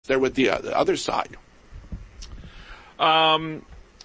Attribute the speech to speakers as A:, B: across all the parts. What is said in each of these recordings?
A: there with the other side.
B: Want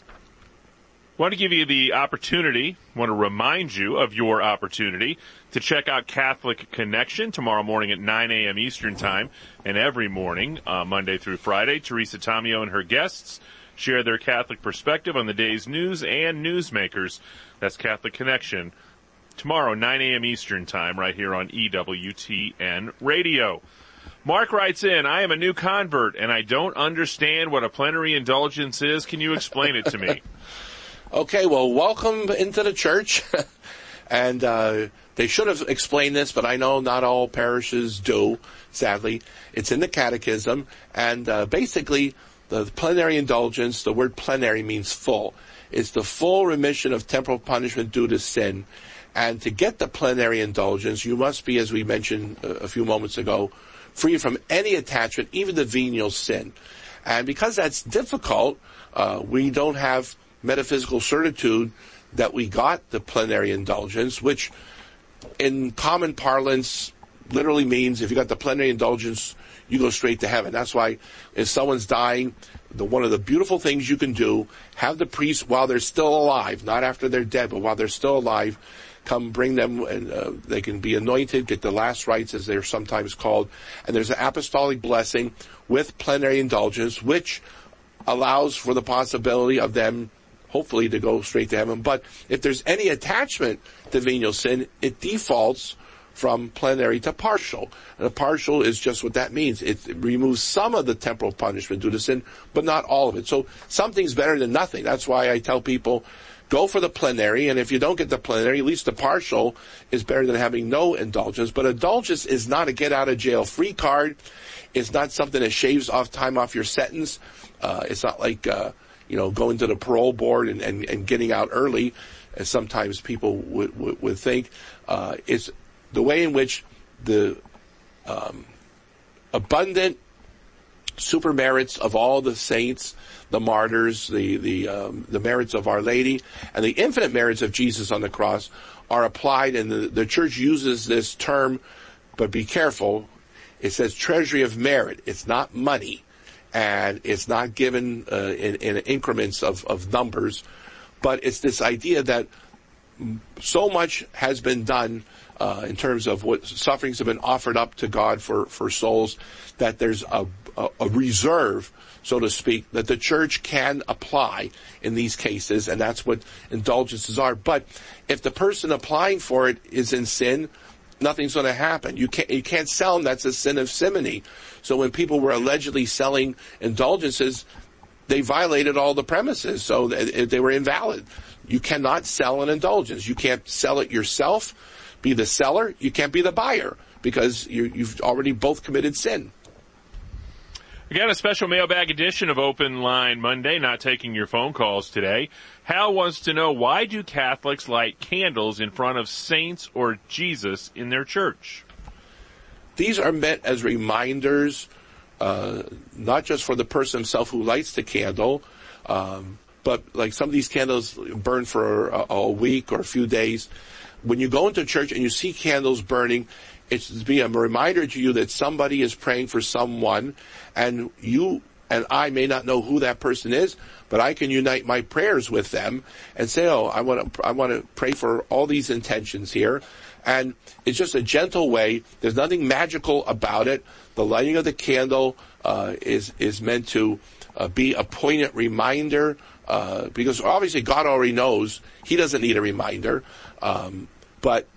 B: to give you the opportunity, want to remind you of your opportunity to check out Catholic Connection tomorrow morning at 9 a.m. Eastern Time, and every morning, Monday through Friday. Teresa Tomeo and her guests share their Catholic perspective on the day's news and newsmakers. That's Catholic Connection tomorrow, 9 a.m. Eastern Time, right here on EWTN Radio. Mark writes in, I am a new convert, and I don't understand what a plenary indulgence is. Can you explain it to me?
A: Okay, well, welcome into the church. And they should have explained this, but I know not all parishes do, sadly. It's in the catechism, and basically the plenary indulgence, the word plenary means full. It's the full remission of temporal punishment due to sin. And to get the plenary indulgence, you must be, as we mentioned a few moments ago, free from any attachment, even the venial sin. And because that's difficult, we don't have metaphysical certitude that we got the plenary indulgence, which in common parlance literally means if you got the plenary indulgence, you go straight to heaven. That's why if someone's dying, one of the beautiful things you can do, have the priest while they're still alive, not after they're dead, but while they're still alive, come bring them, and they can be anointed, get the last rites as they're sometimes called. And there's an apostolic blessing with plenary indulgence, which allows for the possibility of them hopefully to go straight to heaven. But if there's any attachment to venial sin, it defaults from plenary to partial. And a partial is just what that means. It removes some of the temporal punishment due to sin, but not all of it. So something's better than nothing. That's why I tell people, go for the plenary, and if you don't get the plenary, at least the partial is better than having no indulgence. But indulgence is not a get-out-of-jail-free card. It's not something that shaves off time off your sentence. It's not like going to the parole board and getting out early, as sometimes people would think. It's the way in which the abundant super merits of all the saints, the martyrs, the merits of Our Lady, and the infinite merits of Jesus on the cross are applied, and the church uses this term, but be careful. It says treasury of merit. It's not money, and it's not given in increments of numbers, but it's this idea that so much has been done in terms of what sufferings have been offered up to God for souls, that there's a reserve, so to speak, that the church can apply in these cases, and that's what indulgences are. But if the person applying for it is in sin, nothing's going to happen. You can't sell them. That's a sin of simony. So when people were allegedly selling indulgences, they violated all the premises, so they were invalid. You cannot sell an indulgence. You can't sell it yourself, be the seller. You can't be the buyer, because you've already both committed sin.
B: Again, a special mailbag edition of Open Line Monday, not taking your phone calls today. Hal wants to know, why do Catholics light candles in front of saints or Jesus in their church?
A: These are meant as reminders, not just for the person himself who lights the candle, but like some of these candles burn for a week or a few days. When you go into church and you see candles burning, it's to be a reminder to you that somebody is praying for someone, and you and I may not know who that person is, but I can unite my prayers with them and say, I want to pray for all these intentions here. And it's just a gentle way. There's nothing magical about it. The lighting of the candle is meant to be a poignant reminder, because obviously God already knows. He doesn't need a reminder. But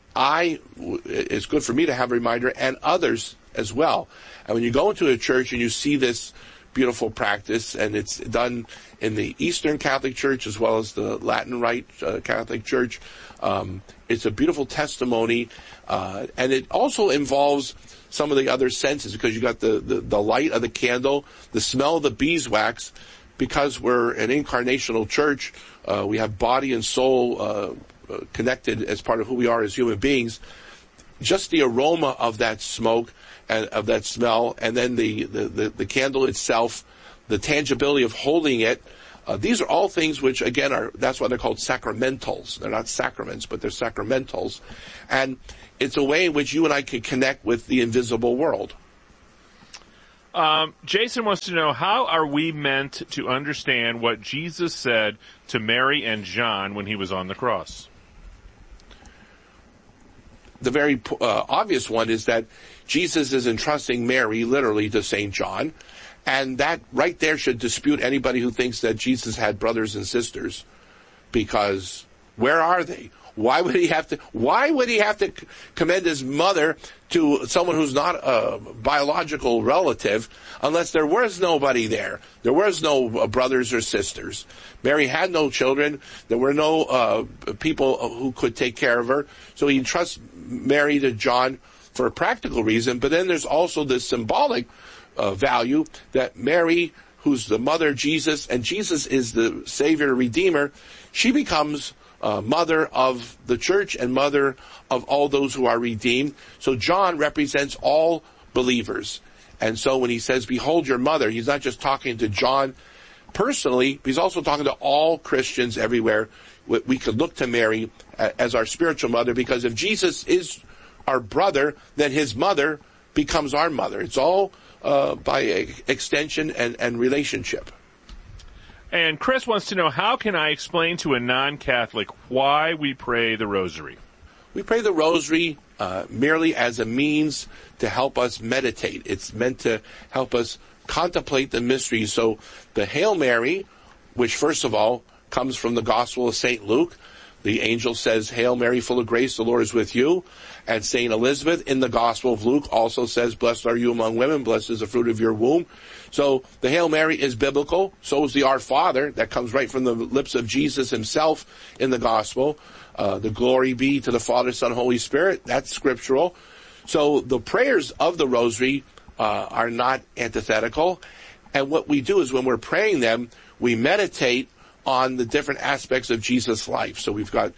A: it's good for me to have a reminder, and others as well. And when you go into a church and you see this beautiful practice, and it's done in the Eastern Catholic Church as well as the Latin Rite Catholic Church, it's a beautiful testimony, and it also involves some of the other senses, because you got the light of the candle, the smell of the beeswax. Because we're an incarnational church, we have body and soul connected as part of who we are as human beings. Just the aroma of that smoke and of that smell, and then the candle itself, the tangibility of holding it, these are all things which, again, that's why they're called sacramentals. They're not sacraments, but they're sacramentals. And it's a way in which you and I can connect with the invisible world.
B: Jason wants to know, how are we meant to understand what Jesus said to Mary and John when he was on the cross?
A: The very obvious one is that Jesus is entrusting Mary literally to St. John, and that right there should dispute anybody who thinks that Jesus had brothers and sisters, because where are they? Why would he have to commend his mother to someone who's not a biological relative unless there was nobody there? There was no brothers or sisters. Mary had no children. There were no people who could take care of her. So he entrusts Mary to John for a practical reason. But then there's also this symbolic value that Mary, who's the mother of Jesus, and Jesus is the Savior, Redeemer, she becomes mother of the church and mother of all those who are redeemed. So John represents all believers. And so when he says, behold your mother, he's not just talking to John personally, but he's also talking to all Christians everywhere. We could look to Mary as our spiritual mother, because if Jesus is our brother, then his mother becomes our mother. It's all by extension and relationship.
B: And Chris wants to know, how can I explain to a non-Catholic why we pray the Rosary?
A: We pray the Rosary merely as a means to help us meditate. It's meant to help us contemplate the mysteries. So the Hail Mary, which first of all comes from the Gospel of St. Luke, the angel says, Hail Mary, full of grace, the Lord is with you. And St. Elizabeth in the Gospel of Luke also says, blessed are you among women, blessed is the fruit of your womb. So the Hail Mary is biblical. So is the Our Father that comes right from the lips of Jesus himself in the Gospel. The glory be to the Father, Son, Holy Spirit. That's scriptural. So the prayers of the Rosary are not antithetical. And what we do is when we're praying them, we meditate on the different aspects of Jesus' life. So we've got,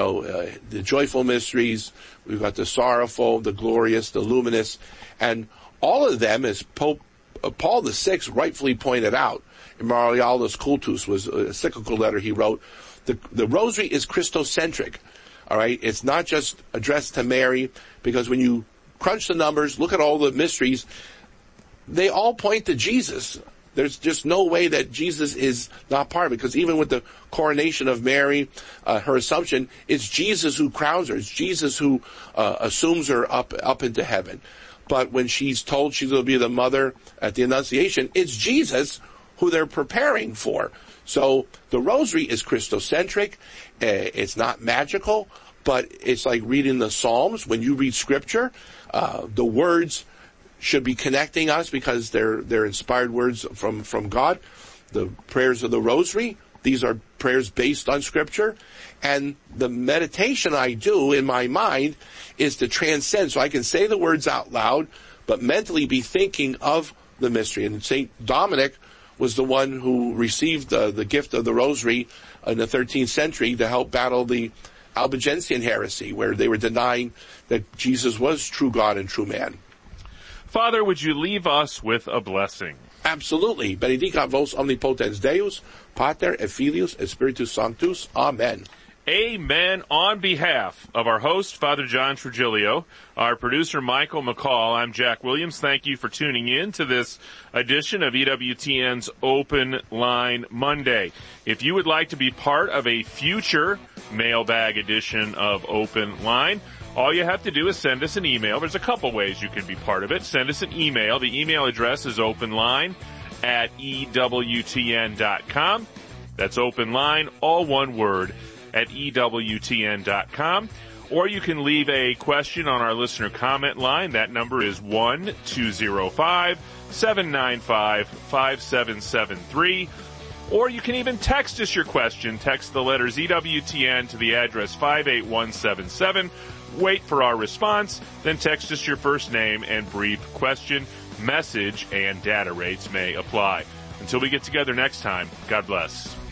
A: the joyful mysteries, we've got the sorrowful, the glorious, the luminous, and all of them, as Pope Paul VI rightfully pointed out in Marialis Cultus, was a cyclical letter he wrote, the Rosary is Christocentric. All right, it's not just addressed to Mary, because when you crunch the numbers, look at all the mysteries, they all point to Jesus. There's just no way that Jesus is not part of it, because even with the coronation of Mary, her Assumption, it's Jesus who crowns her. It's Jesus who assumes her up into heaven. But when she's told she's going to be the mother at the Annunciation, it's Jesus who they're preparing for. So the Rosary is Christocentric. It's not magical, but it's like reading the Psalms. When you read Scripture, the words should be connecting us because they're inspired words from God. The prayers of the Rosary, these are prayers based on Scripture. And the meditation I do in my mind is to transcend. So I can say the words out loud, but mentally be thinking of the mystery. And St. Dominic was the one who received the gift of the Rosary in the 13th century to help battle the Albigensian heresy, where they were denying that Jesus was true God and true man.
B: Father, would you leave us with a blessing?
A: Absolutely. Benedicat vos omnipotens Deus, Pater et Filius et Spiritus Sanctus. Amen.
B: Amen. On behalf of our host, Father John Trujillo, our producer, Michael McCall, I'm Jack Williams. Thank you for tuning in to this edition of EWTN's Open Line Monday. If you would like to be part of a future mailbag edition of Open Line, all you have to do is send us an email. There's a couple ways you can be part of it. Send us an email. The email address is openline@EWTN.com. That's openline, all one word, at EWTN.com. Or you can leave a question on our listener comment line. That number is 1-205-795-5773. Or you can even text us your question. Text the letters EWTN to the address 58177. Wait for our response, then text us your first name and brief question. Message and data rates may apply. Until we get together next time, God bless.